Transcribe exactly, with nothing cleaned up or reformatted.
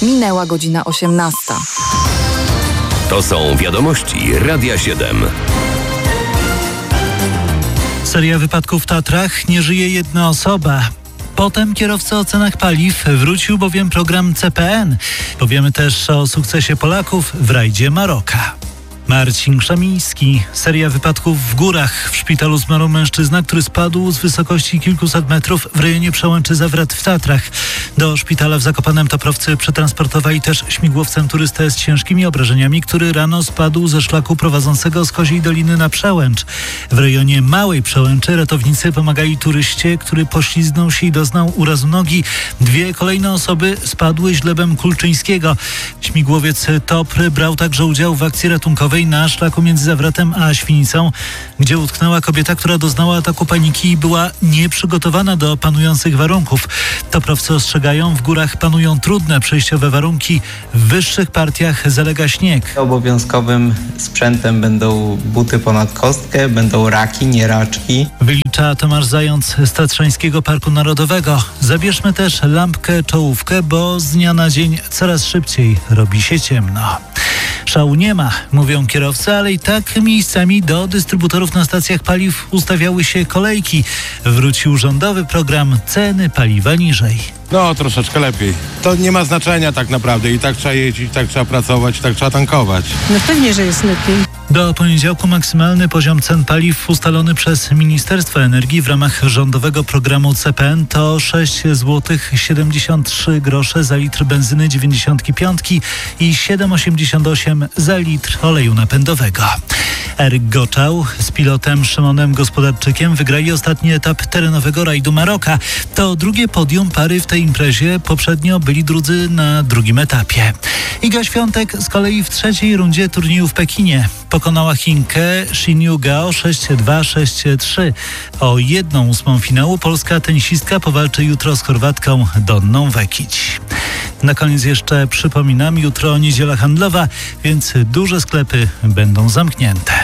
Minęła godzina osiemnasta. To są wiadomości Radia siedem. Seria wypadków w Tatrach, nie żyje jedna osoba. Potem kierowca o cenach paliw, wrócił bowiem program C P N. Powiemy też o sukcesie Polaków w rajdzie Maroka. Marcin Krzemiński. Seria wypadków w górach. W szpitalu zmarł mężczyzna, który spadł z wysokości kilkuset metrów w rejonie Przełęczy Zawrat w Tatrach. Do szpitala w Zakopanem Toprowcy przetransportowali też śmigłowcem turystę z ciężkimi obrażeniami, który rano spadł ze szlaku prowadzącego z Koziej Doliny na Przełęcz. W rejonie Małej Przełęczy ratownicy pomagali turyście, który pośliznął się i doznał urazu nogi. Dwie kolejne osoby spadły źlebem Kulczyńskiego. Śmigłowiec Topr brał także udział w akcji ratunkowej na szlaku między Zawratem a Świnicą, gdzie utknęła kobieta, która doznała ataku paniki i była nieprzygotowana do panujących warunków. Toprowcy ostrzegają, w górach panują trudne przejściowe warunki, w wyższych partiach zalega śnieg. Obowiązkowym sprzętem będą buty ponad kostkę, będą raki, nie raczki. Wylicza Tomasz Zając z Tatrzańskiego Parku Narodowego. Zabierzmy też lampkę czołówkę, bo z dnia na dzień coraz szybciej robi się ciemno. Szału nie ma, mówią kierowcy, ale i tak miejscami do dystrybutorów na stacjach paliw ustawiały się kolejki. Wrócił rządowy program Ceny paliwa niżej. No, troszeczkę lepiej. To nie ma znaczenia tak naprawdę. I tak trzeba jeździć, tak trzeba pracować, tak trzeba tankować. No pewnie, że jest lepiej. Do poniedziałku maksymalny poziom cen paliw ustalony przez Ministerstwo Energii w ramach rządowego programu C P N to sześć złotych siedemdziesiąt trzy grosze za litr benzyny dziewięćdziesiąt pięć i siedem osiemdziesiąt osiem za litr oleju napędowego. Eryk Goczał z pilotem Szymonem Gospodarczykiem wygrali ostatni etap terenowego rajdu Maroka. To drugie podium pary w tej imprezie. Poprzednio byli drudzy na drugim etapie. Iga Świątek z kolei w trzeciej rundzie turnieju w Pekinie pokonała Chinkę Xin Gao sześć dwa sześć trzy. O jedną ósmą finału polska tenisistka powalczy jutro z Chorwatką Donną Vekić. Na koniec jeszcze przypominam, jutro niedziela handlowa, więc duże sklepy będą zamknięte.